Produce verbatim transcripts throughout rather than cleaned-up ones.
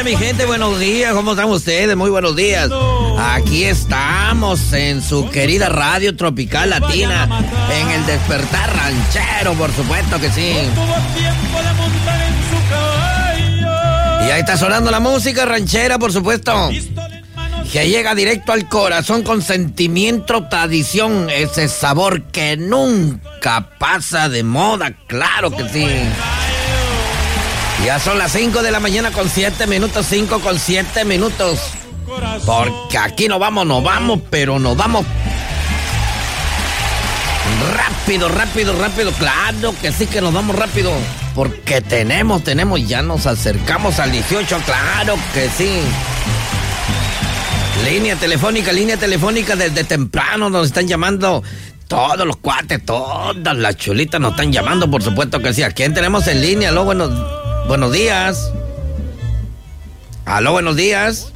días, mi gente, buenos días. ¿Cómo están ustedes? Muy buenos días. Aquí estamos en su querida Radio Tropical Latina, en el Despertar Ranchero, por supuesto que sí. Y ahí está sonando la música ranchera, por supuesto, que llega directo al corazón con sentimiento, tradición, ese sabor que nunca pasa de moda, claro que sí. Ya son las cinco de la mañana con siete minutos, cinco con siete minutos. Porque aquí nos vamos, nos vamos, pero nos vamos rápido, rápido, rápido. Claro que sí que nos vamos rápido. Porque tenemos, tenemos, ya nos acercamos al dieciocho, claro que sí. Línea telefónica, línea telefónica desde temprano nos están llamando todos los cuates, todas las chulitas nos están llamando, por supuesto que sí. ¿A quién tenemos en línea? Aló, buenos, buenos días. Aló, buenos días.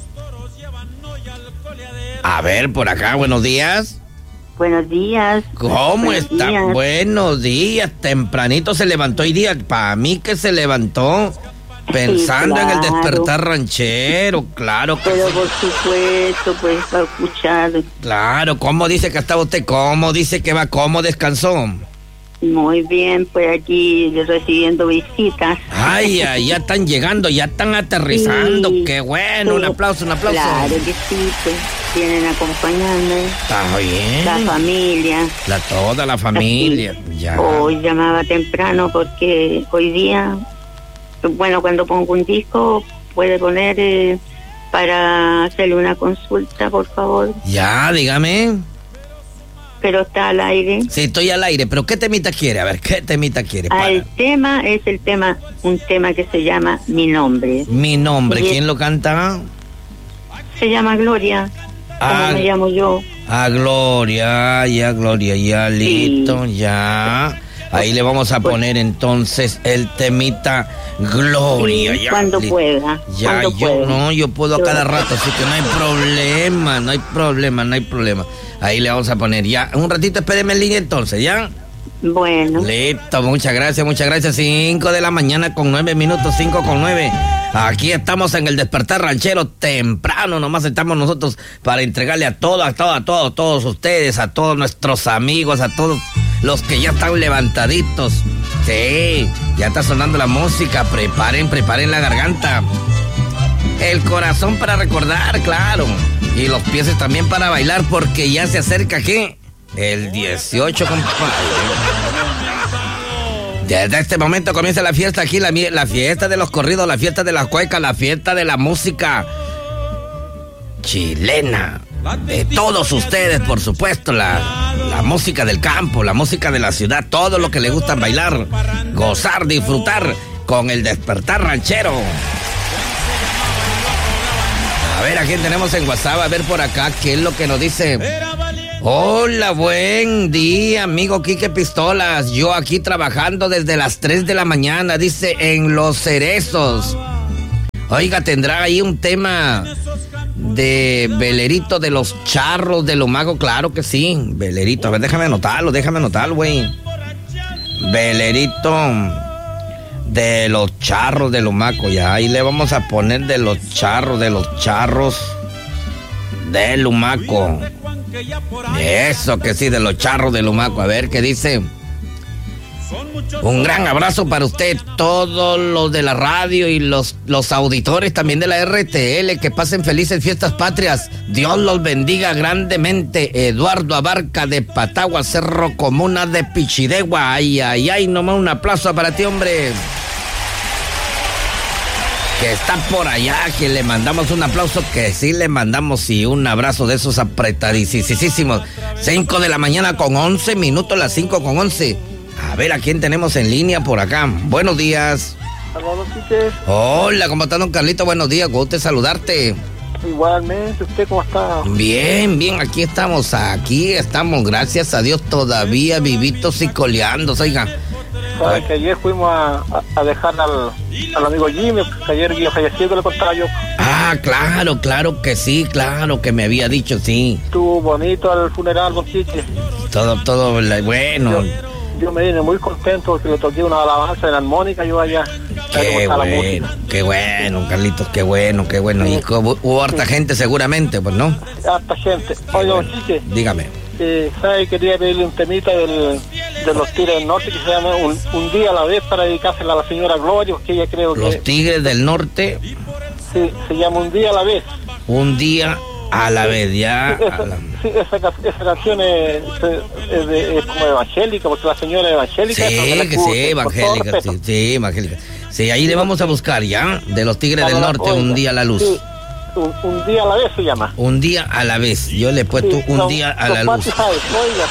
A ver, por acá, buenos días. Buenos días. ¿Cómo Buenos está? días. Buenos días. Tempranito se levantó hoy día. Para mí que se levantó pensando Sí, en el claro. despertar ranchero. Claro que Pero sí. por supuesto, pues para escuchar. Claro, ¿cómo dice que estaba usted? ¿Cómo dice que va? ¿Cómo descansó? Muy bien, pues aquí recibiendo visitas. Ay, ay, ya están llegando, ya están aterrizando. Sí, Qué bueno, un sí. aplauso, un aplauso. Claro que sí, pues vienen acompañando Está bien. la familia. La, toda la familia. Ya. Hoy llamaba temprano porque hoy día, bueno, cuando pongo un disco, puede poner eh, para hacerle una consulta, por favor. Ya, dígame. Pero está al aire. Sí, estoy al aire, pero ¿qué temita quiere? A ver, ¿qué temita quiere? Ah, Para. el tema es el tema, un tema que se llama Mi Nombre. Mi nombre, Y es- ¿quién lo canta? Se llama Gloria, Ah, como me llamo yo. A Gloria, ya Gloria, ya listo, ya. Ahí le vamos a poner entonces el temita Gloria, Sí, ya. cuando li- pueda, Ya, cuando yo pueda. no, yo puedo a Yo- cada rato, así que no hay problema, no hay problema, no hay problema. Ahí le vamos a poner ya. Un ratito, espéreme en línea entonces, ¿ya? Bueno, Listo, muchas gracias, muchas gracias. Cinco de la mañana con nueve minutos, cinco con nueve. Aquí estamos en el Despertar Ranchero temprano, nomás estamos nosotros para entregarle a todos, a todos, a todos, todos ustedes, a todos nuestros amigos, a todos los que ya están levantaditos. Sí, ya está sonando la música, preparen, preparen la garganta. El corazón para recordar, claro. Y los pies también para bailar, porque ya se acerca, ¿qué? El dieciocho, compadre. Desde este momento comienza la fiesta aquí, la, mie- la fiesta de los corridos, la fiesta de las cuecas, la fiesta de la música chilena. De todos ustedes, por supuesto, la, la música del campo, la música de la ciudad, todo lo que les gusta bailar, gozar, disfrutar con el Despertar Ranchero. A ver, ¿a quién tenemos en WhatsApp? A ver por acá, ¿qué es lo que nos dice? Hola, buen día, amigo Quique Pistolas. Yo aquí trabajando desde las tres de la mañana, dice, en Los Cerezos. Oiga, ¿tendrá ahí un tema de Velerito de los Charros de Lumaco? Claro que sí, Velerito. A ver, déjame anotarlo, déjame anotarlo, güey. Velerito de los Charros de Lumaco, ya. Ahí le vamos a poner de los Charros, de los Charros de Lumaco. Eso que sí, de los Charros de Lumaco. A ver qué dice. Un gran abrazo para usted, todos los de la radio y los, los auditores también de la R T L. Que pasen felices fiestas patrias. Dios los bendiga grandemente. Eduardo Abarca de Patagua, Cerro Comuna de Pichidegua. Ay, ay, ay, nomás un aplauso para ti, hombre. Que está por allá, que le mandamos un aplauso, que sí le mandamos y un abrazo de esos apretadísimos. Cinco de la mañana con once minutos, las cinco con once. A ver, ¿a quién tenemos en línea por acá? Buenos días. Saludos, Quique. Hola, ¿cómo está, don Carlito? Buenos días, gusto saludarte. Igualmente, ¿usted cómo está? Bien, bien, aquí estamos, aquí estamos, gracias a Dios, todavía vivitos y coleando, oiga. Sabe que ayer fuimos a, a, a dejar al, al amigo Jimmy, que ayer Jimmy falleció, le contaba yo. Ah, claro, claro que sí, claro que me había dicho, sí. Estuvo bonito el funeral, don Quique. Todo, todo, bueno. Yo, yo me vine muy contento porque le toqué una alabanza en la armónica yo allá. Qué bueno, qué bueno, Carlitos, qué bueno, qué bueno. Sí. Y hubo, hubo harta sí. gente seguramente, pues, ¿no? Harta gente. Oye, bueno. Chique. Dígame. Eh, ¿sabe? Quería pedirle un temita del, de los Tigres del Norte que se llama un, un día a la vez para dedicársela a la señora Gloria, porque ella creo que... Los Tigres del Norte. Sí, se llama Un día a la vez. Un día a la vez, ya. Sí, esa, la... sí, esa, esa canción es, es, de, es como evangélica, porque la señora es evangélica. Sí, que, que sí, evangélica, sí, sí, evangélica. Sí, ahí sí, le vamos a buscar, ¿ya? De los Tigres del Norte, oiga, Un día a la luz. Sí. Un, un día a la vez se llama. Un día a la vez. Yo le he puesto sí, un no, día a la luz. Sabes, oiga.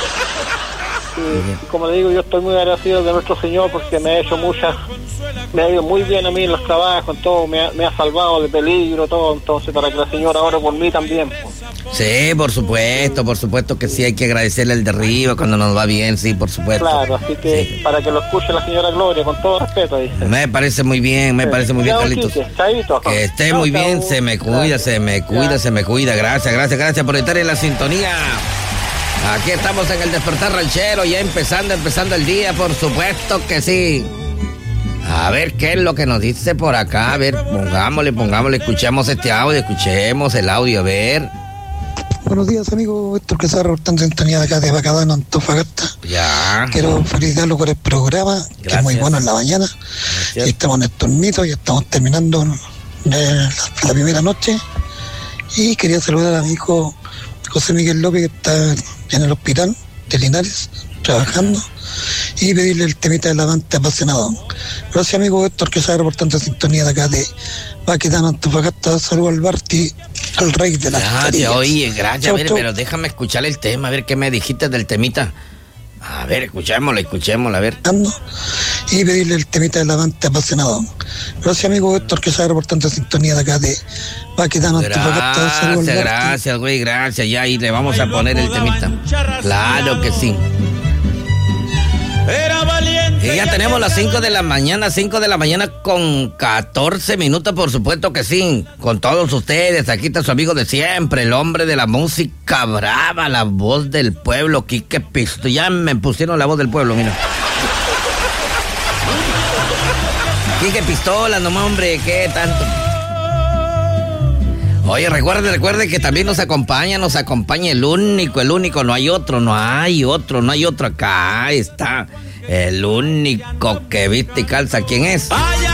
Y, como le digo, yo estoy muy agradecido de nuestro Señor porque me ha hecho muchas, me ha ido muy bien a mí en los trabajos, en todo, me ha, me ha salvado de peligro, todo, entonces para que la señora ore por mí también. Sí, por supuesto, por supuesto que sí, hay que agradecerle el de arriba cuando nos va bien, sí, por supuesto. Claro, así que sí. Para que lo escuche la señora Gloria, con todo respeto, dice. Me parece muy bien, me sí. parece muy bien, Carlitos. Que esté muy no, bien, no, se me cuida, claro. se me cuida, claro. se me cuida, gracias, gracias, gracias por estar en la sintonía. Aquí estamos en el Despertar Ranchero, ya empezando, empezando el día, por supuesto que sí. A ver qué es lo que nos dice por acá, a ver, pongámosle, pongámosle, escuchemos este audio, escuchemos el audio, a ver. Buenos días, amigo Héctor Quesada, reportando sintonía de acá de Bacadán, Antofagasta. Ya. Quiero felicitarlo por el programa, gracias. Que es muy bueno en la mañana. Y estamos en el turnito, ya estamos terminando la, la primera noche. Y quería saludar a mi hijo José Miguel López, que está en el hospital de Linares, trabajando, y pedirle el temita del Avante apasionado. Gracias, amigo Héctor Quesada, reportando sintonía de acá de Baquedano, Antofagasta. Saludos al Barty, al rey de las Gracias, oye, gracias. Chau, a ver, chau. Pero déjame escuchar el tema, a ver qué me dijiste del temita. A ver, escuchémoslo, escuchémoslo, a ver. Y pedirle el temita del Avante apasionado. Gracias, amigo Héctor Quesada, reportando sintonía de acá de Baquedano, Antofagasta. Gracias, gracias, güey, gracias. Ya ahí le vamos a poner el temita. Claro que sí. Y ya tenemos las cinco de la mañana, cinco de la mañana con catorce minutos, por supuesto que sí. Con todos ustedes, aquí está su amigo de siempre, el hombre de la música brava, la voz del pueblo, Quique Pistola. Ya me pusieron la voz del pueblo, mira. Quique Pistola, nomás, hombre, ¿qué tanto? Oye, recuerde, recuerde que también nos acompaña, nos acompaña el único, el único, no hay otro, no hay otro, no hay otro acá, ahí está, el único que viste y calza, ¿quién es?